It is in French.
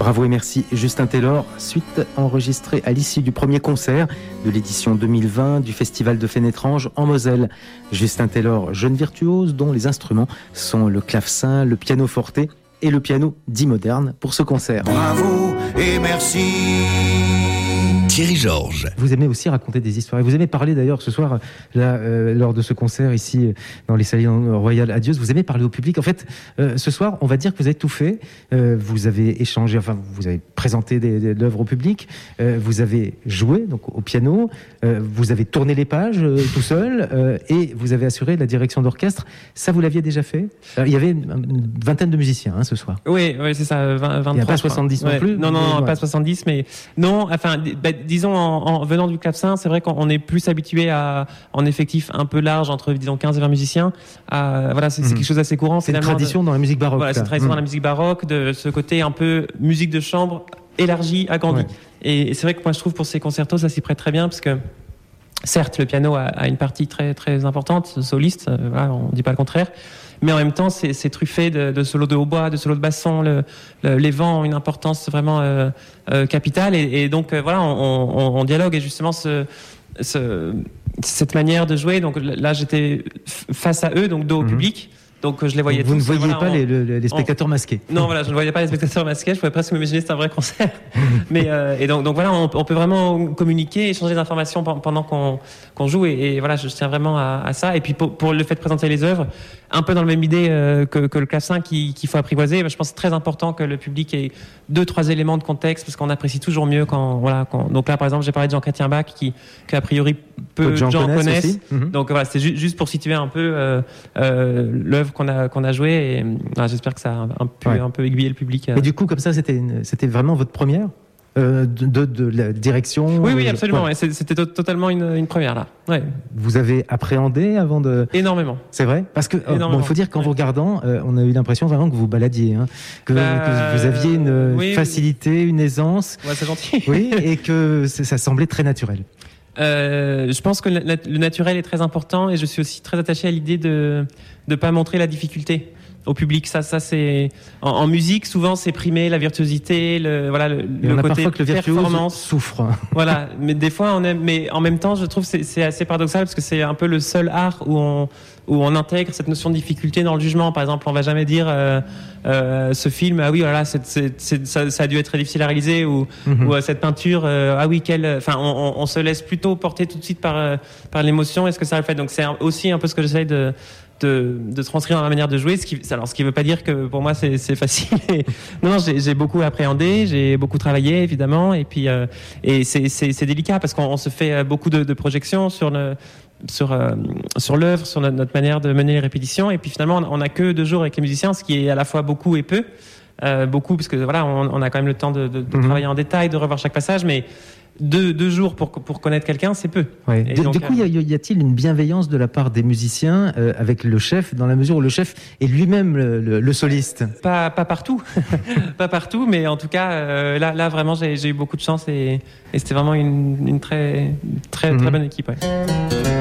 Bravo et merci Justin Taylor, suite enregistrée à l'issue du premier concert de l'édition 2020 du Festival de Fénétrange en Moselle. Justin Taylor, jeune virtuose dont les instruments sont le clavecin, le piano forte et le piano dit moderne pour ce concert. Bravo et merci. Thierry Georges. Vous aimez aussi raconter des histoires et vous aimez parler d'ailleurs ce soir là, lors de ce concert ici dans les salles royales Adieu, vous aimez parler au public. En fait, ce soir, on va dire que vous avez tout fait. Vous avez échangé, enfin vous avez présenté l'œuvre au public, vous avez joué donc au piano, vous avez tourné les pages tout seul et vous avez assuré la direction d'orchestre. Ça, vous l'aviez déjà fait? Il y avait une vingtaine de musiciens ce soir. Oui, c'est ça, 23. Il n'y a pas 70 non plus. Non, pas 70, mais non, enfin, disons en venant du clavecin, c'est vrai qu'on est plus habitué à en effectif un peu large, entre disons 15 et 20 musiciens. Voilà, c'est quelque chose d'assez courant. C'est une tradition dans la musique baroque. Voilà, c'est une tradition dans la musique baroque, de ce côté un peu musique de chambre élargie, agrandie. Ouais. Et c'est vrai que moi je trouve pour ces concertos, ça s'y prête très bien, parce que certes, le piano a une partie très très importante, soliste, voilà, on dit pas le contraire. Mais en même temps, c'est truffé de solos de hautbois, de solos de basson. Les vents ont une importance vraiment capitale. Et donc, voilà, on dialogue. Et justement, cette manière de jouer, donc là, j'étais face à eux, donc dos au public. Donc je les voyais tous. Vous ne voyiez pas les spectateurs masqués. Non, voilà, je ne voyais pas les spectateurs masqués. Je pouvais presque m'imaginer que c'était un vrai concert. Mais et donc voilà, on peut vraiment communiquer, échanger des informations pendant qu'on joue. Et voilà, je tiens vraiment à ça. Et puis pour le fait de présenter les œuvres, un peu dans la même idée que le clavecin qu'il faut apprivoiser. Je pense que c'est très important que le public ait 2-3 éléments de contexte, parce qu'on apprécie toujours mieux quand. Donc là, par exemple, j'ai parlé de Jean-Chrétien Bach, qu'a priori peu de gens connaissent. Donc voilà, c'est juste pour situer un peu l'œuvre qu'on a joué, et j'espère que ça a un peu aiguillé le public. Et du coup, comme ça, c'était vraiment votre première de la direction? Oui, absolument. Ouais. C'était totalement une première là. Ouais. Vous avez appréhendé avant de... Énormément. C'est vrai? Parce que il faut dire qu'en vous regardant, on a eu l'impression vraiment que vous baladiez, que vous aviez une facilité, une aisance. Ouais, c'est gentil. Oui, et que ça semblait très naturel. Je pense que le naturel est très important, et je suis aussi très attaché à l'idée de pas montrer la difficulté au public. Ça c'est en musique, souvent c'est primer la virtuosité, le côté parfois que le virtuose performance souffre. Voilà, mais des fois on aime, mais en même temps je trouve que c'est assez paradoxal, parce que c'est un peu le seul art où on intègre cette notion de difficulté dans le jugement. Par exemple, on va jamais dire ce film, ah oui, voilà, ça a dû être très difficile à réaliser, ou cette peinture, ah oui, enfin, on se laisse plutôt porter tout de suite par l'émotion. Est-ce que ça le fait? Donc c'est aussi un peu ce que j'essaie de transcrire dans la manière de jouer, ce qui veut pas dire que pour moi c'est facile. Non, j'ai beaucoup appréhendé, j'ai beaucoup travaillé évidemment, et puis et c'est délicat, parce qu'on se fait beaucoup de projections sur l'œuvre, sur notre manière de mener les répétitions, et puis finalement on n'a que 2 jours avec les musiciens, ce qui est à la fois beaucoup et peu. Beaucoup, parce que voilà, on a quand même le temps de travailler en détail, de revoir chaque passage, mais 2 jours pour connaître quelqu'un, c'est peu. Ouais. Du coup, y a-t-il une bienveillance de la part des musiciens avec le chef, dans la mesure où le chef est lui-même le soliste? Pas partout, pas partout, mais en tout cas, là vraiment, j'ai eu beaucoup de chance, et c'était vraiment une très très bonne équipe. Ouais.